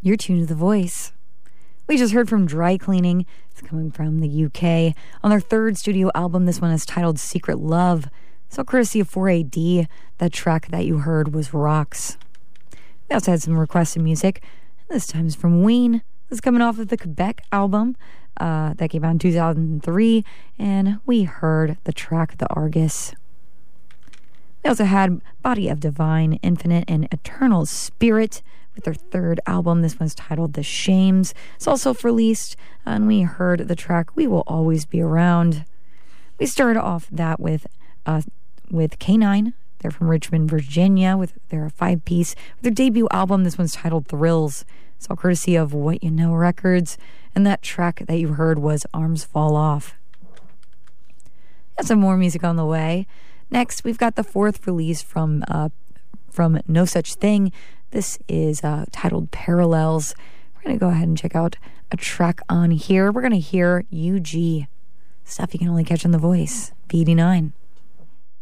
You're tuned to The Voice. We just heard from Dry Cleaning. It's coming from the UK. On their third studio album, this one is titled Secret Love. So courtesy of 4AD, that track that you heard was Rocks. We also had some requested music. This time is from Ween. This is coming off of the Quebec album that came out in 2003. And we heard the track The Argus. We also had Body of Divine, Infinite, and Eternal Spirit with their third album. This one's titled The Shames. It's also released, and we heard the track We Will Always Be Around. We started off that with K9. They're from Richmond, Virginia, with their 5-piece. With their debut album, this one's titled Thrills. It's all courtesy of What You Know Records, and that track that you heard was Arms Fall Off. Got some more music on the way. Next, we've got the fourth release from No Such Thing. This is titled Parallels. We're going to go ahead and check out a track on here. We're going to hear UG, stuff you can only catch on The Voice, B89.